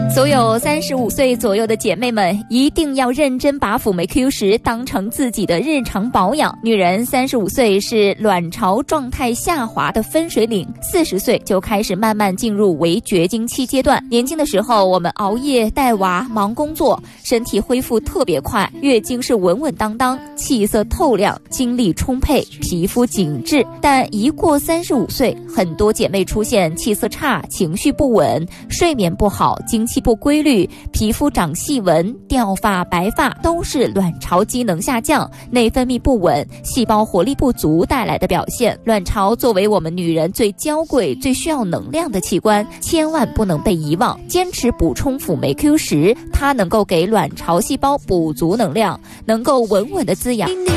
所有35岁左右的姐妹们，一定要认真把辅酶 Q10当成自己的日常保养。女人35岁是卵巢状态下滑的分水岭，40岁就开始慢慢进入为绝经期阶段。年轻的时候，我们熬夜带娃忙工作，身体恢复特别快，月经是稳稳当当，气色透亮，精力充沛，皮肤紧致。但一过35岁，很多姐妹出现气色差、情绪不稳、睡眠不好、经期不规律、皮肤长细纹、掉发、白发，都是卵巢机能下降、内分泌不稳、细胞活力不足带来的表现。卵巢作为我们女人最娇贵、最需要能量的器官，千万不能被遗忘。坚持补充辅酶 Q10，它能够给卵巢细胞补足能量，能够稳稳的滋养。